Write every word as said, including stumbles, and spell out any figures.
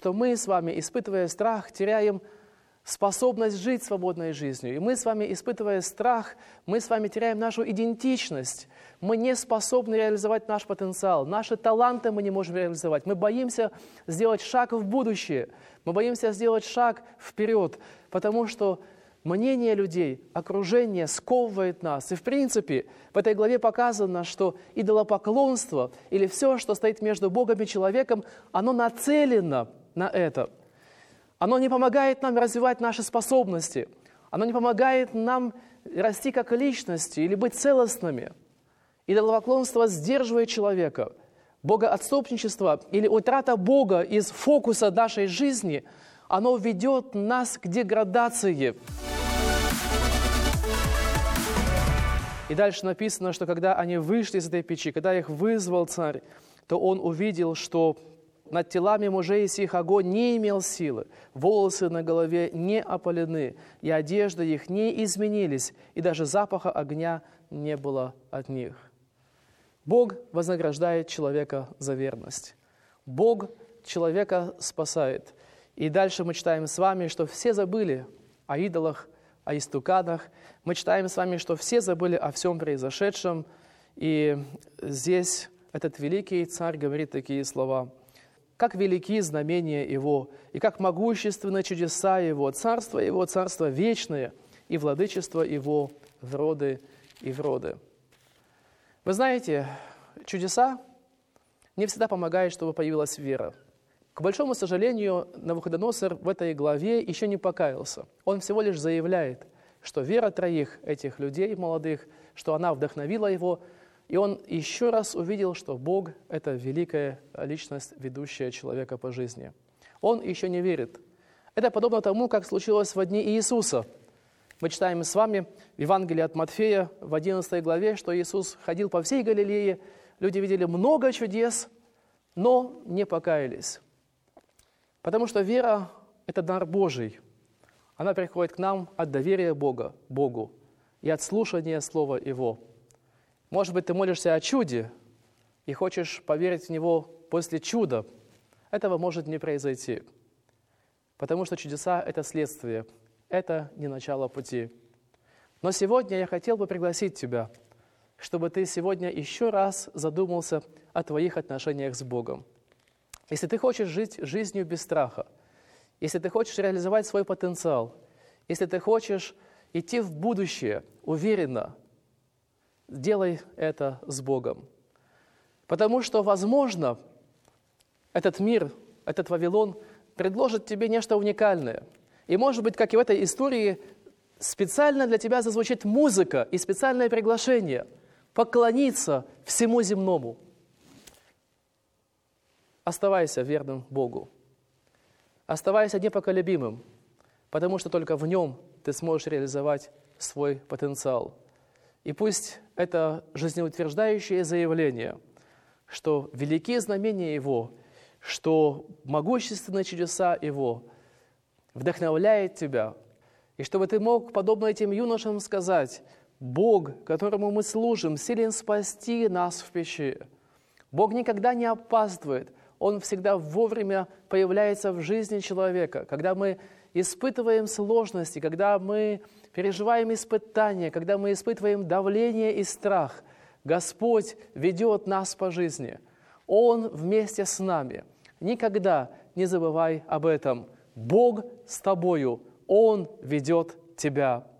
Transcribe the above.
что мы с вами, испытывая страх, теряем способность жить свободной жизнью. И мы с вами, испытывая страх, мы с вами теряем нашу идентичность. Мы не способны реализовать наш потенциал. Наши таланты мы не можем реализовать. Мы боимся сделать шаг в будущее. Мы боимся сделать шаг вперед, потому что мнение людей, окружение сковывает нас. И в принципе, в этой главе показано, что идолопоклонство или все, что стоит между Богом и человеком, оно нацелено на это. Оно не помогает нам развивать наши способности. Оно не помогает нам расти как личности или быть целостными. Идолопоклонство сдерживает человека. Богоотступничество или утрата Бога из фокуса нашей жизни, оно ведет нас к деградации. И дальше написано, что когда они вышли из этой печи, когда их вызвал царь, то он увидел, что над телами мужей сих огонь не имел силы, волосы на голове не опалены, и одежды их не изменились, и даже запаха огня не было от них. Бог вознаграждает человека за верность. Бог человека спасает. И дальше мы читаем с вами, что все забыли о идолах, о истуканах. Мы читаем с вами, что все забыли о всем произошедшем. И здесь этот великий царь говорит такие слова. «Как велики знамения Его, и как могущественны чудеса Его, царство Его, царство вечное, и владычество Его в роды и в роды». Вы знаете, чудеса не всегда помогают, чтобы появилась вера. К большому сожалению, Навуходоносор в этой главе еще не покаялся. Он всего лишь заявляет, что вера троих этих людей молодых, что она вдохновила его, и он еще раз увидел, что Бог – это великая личность, ведущая человека по жизни. Он еще не верит. Это подобно тому, как случилось в дни Иисуса. Мы читаем с вами в Евангелии от Матфея в одиннадцатой главе, что Иисус ходил по всей Галилее, люди видели много чудес, но не покаялись. Потому что вера – это дар Божий. Она приходит к нам от доверия Бога, Богу и от слушания Слова Его. Может быть, ты молишься о чуде и хочешь поверить в Него после чуда. Этого может не произойти, потому что чудеса – это следствие, это не начало пути. Но сегодня я хотел бы пригласить тебя, чтобы ты сегодня еще раз задумался о твоих отношениях с Богом. Если ты хочешь жить жизнью без страха, если ты хочешь реализовать свой потенциал, если ты хочешь идти в будущее уверенно, делай это с Богом. Потому что, возможно, этот мир, этот Вавилон предложит тебе нечто уникальное. И, может быть, как и в этой истории, специально для тебя зазвучит музыка и специальное приглашение поклониться всему земному. Оставайся верным Богу. Оставайся непоколебимым, потому что только в Нем ты сможешь реализовать свой потенциал. И пусть это жизнеутверждающее заявление, что великие знамения Его, что могущественные чудеса Его вдохновляет тебя, и чтобы ты мог, подобно этим юношам, сказать: «Бог, которому мы служим, силен спасти нас в печи». Бог никогда не опаздывает, Он всегда вовремя появляется в жизни человека. Когда мы испытываем сложности, когда мы переживаем испытания, когда мы испытываем давление и страх, Господь ведет нас по жизни. Он вместе с нами. Никогда не забывай об этом. Бог с тобою, Он ведет тебя